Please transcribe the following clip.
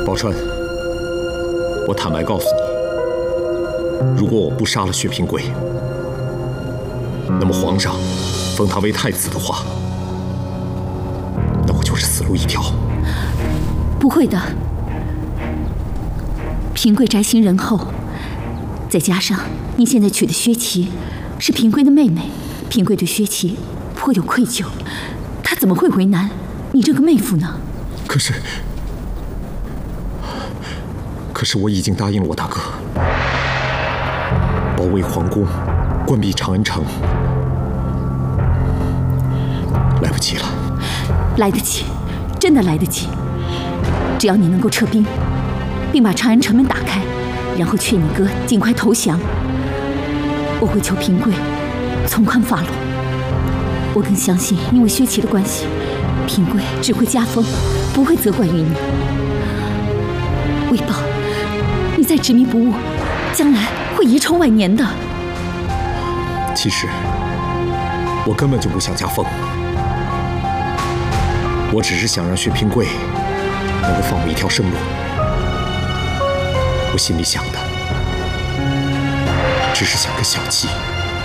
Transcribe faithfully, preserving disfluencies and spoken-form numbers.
宝钏，我坦白告诉你，如果我不杀了薛平贵，那么皇上封他为太子的话，那我就是死路一条。 不会的，平贵宅心仁厚，再加上你现在娶的薛琪是平贵的妹妹，平贵对薛琪颇有愧疚，他怎么会为难你这个妹夫呢？ 可是，可是我已经答应了我大哥，保卫皇宫，关闭长安城，来不及了。 来得及，真的来得及。只要你能够撤兵，并把长安城门打开，然后劝你哥尽快投降，我会求平贵从宽发落。我更相信，因为薛琪的关系，平贵只会加封，不会责怪于你。魏豹，你再执迷不悟，将来会遗臭万年的。 其实我根本就不想加封，我只是想让薛平贵能够放我一条生路。我心里想的只是想个小妾。